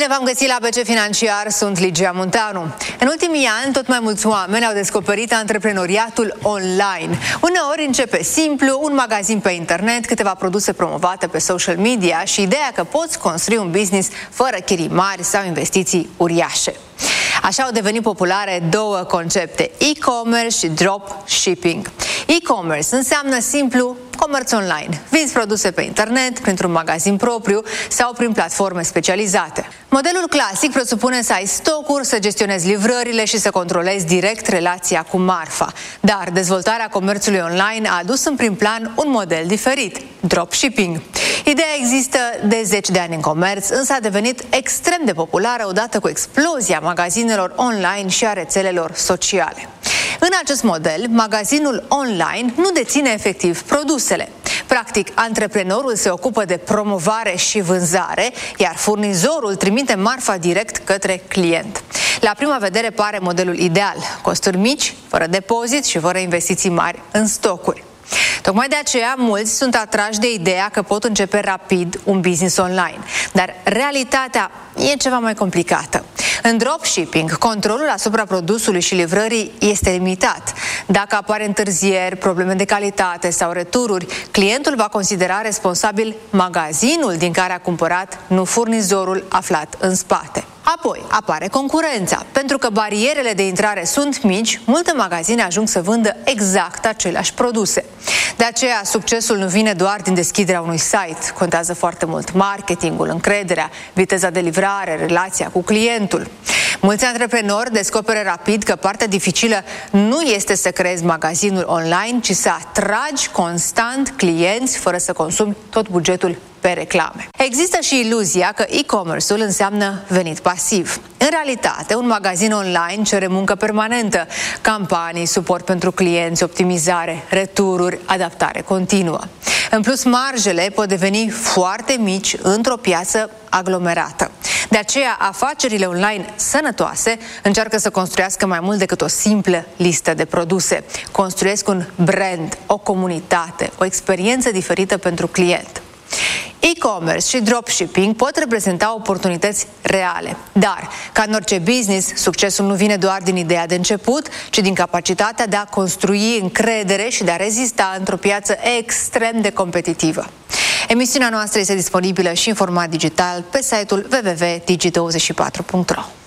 Bine v-am găsit la BC Financiar, sunt Ligia Munteanu. În ultimii ani, tot mai mulți oameni au descoperit antreprenoriatul online. Uneori începe simplu, un magazin pe internet, câteva produse promovate pe social media și ideea că poți construi un business fără chirii mari sau investiții uriașe. Așa au devenit populare două concepte, e-commerce și dropshipping. E-commerce înseamnă simplu comerț online. Vinzi produse pe internet, printr-un magazin propriu sau prin platforme specializate. Modelul clasic presupune să ai stocuri, să gestionezi livrările și să controlezi direct relația cu marfa. Dar dezvoltarea comerțului online a adus în prim plan un model diferit, dropshipping. Ideea există de 10 de ani în comerț, însă a devenit extrem de populară odată cu explozia magazinelor online și a rețelelor sociale. În acest model, magazinul online nu deține efectiv produsele. Practic, antreprenorul se ocupă de promovare și vânzare, iar furnizorul trimite marfa direct către client. La prima vedere pare modelul ideal, costuri mici, fără depozit și fără investiții mari în stocuri. Tocmai de aceea, mulți sunt atrași de ideea că pot începe rapid un business online. Dar realitatea e ceva mai complicată. În dropshipping, controlul asupra produsului și livrării este limitat. Dacă apare întârzieri, probleme de calitate sau retururi, clientul va considera responsabil magazinul din care a cumpărat, nu furnizorul aflat în spate. Apoi apare concurența. Pentru că barierele de intrare sunt mici, multe magazine ajung să vândă exact aceleași produse. De aceea, succesul nu vine doar din deschiderea unui site. Contează foarte mult marketingul, încrederea, viteza de livrare, relația cu clientul. Mulți antreprenori descoperă rapid că partea dificilă nu este să creezi magazinul online, ci să atragi constant clienți fără să consumi tot bugetul pe reclame. Există și iluzia că e-commerce-ul înseamnă venit pasiv. În realitate, un magazin online cere muncă permanentă, campanii, suport pentru clienți, optimizare, retururi, adaptare continuă. În plus, marjele pot deveni foarte mici într-o piață aglomerată. De aceea, afacerile online sănătoase încearcă să construiască mai mult decât o simplă listă de produse. Construiesc un brand, o comunitate, o experiență diferită pentru client. E-commerce și dropshipping pot reprezenta oportunități reale, dar, ca în orice business, succesul nu vine doar din ideea de început, ci din capacitatea de a construi încredere și de a rezista într-o piață extrem de competitivă. Emisiunea noastră este disponibilă și în format digital pe site-ul www.digi24.ro.